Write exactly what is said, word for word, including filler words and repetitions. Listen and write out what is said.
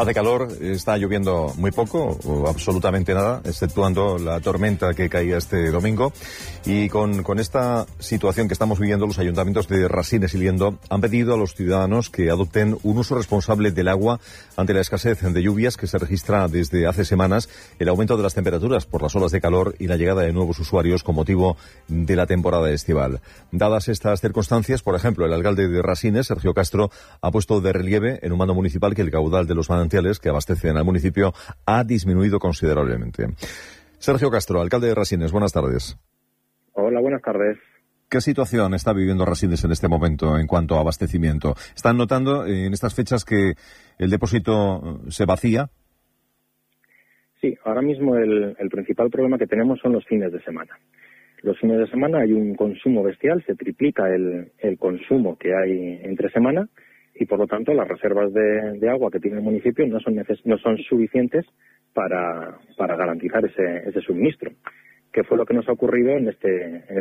Hace calor, está lloviendo muy poco o absolutamente nada, exceptuando la tormenta que caía este domingo. Y con, con esta situación que estamos viviendo, los ayuntamientos de Rasines y Liendo han pedido a los ciudadanos que adopten un uso responsable del agua ante la escasez de lluvias que se registra desde hace semanas, el aumento de las temperaturas por las olas de calor y la llegada de nuevos usuarios con motivo de la temporada estival. Dadas estas circunstancias, por ejemplo, el alcalde de Rasines, Sergio Castro, ha puesto de relieve en un mando municipal que el caudal de los manantiales que abastecen al municipio ha disminuido considerablemente. Sergio Castro, alcalde de Rasines, buenas tardes. Hola, buenas tardes. ¿Qué situación está viviendo Rasines en este momento en cuanto a abastecimiento? ¿Están notando en estas fechas que el depósito se vacía? Sí, ahora mismo el, el principal problema que tenemos son los fines de semana. Los fines de semana hay un consumo bestial, se triplica el, el consumo que hay entre semana y por lo tanto las reservas de, de agua que tiene el municipio no son neces- no son suficientes para, para garantizar ese, ese suministro, que fue lo que nos ha ocurrido en este, en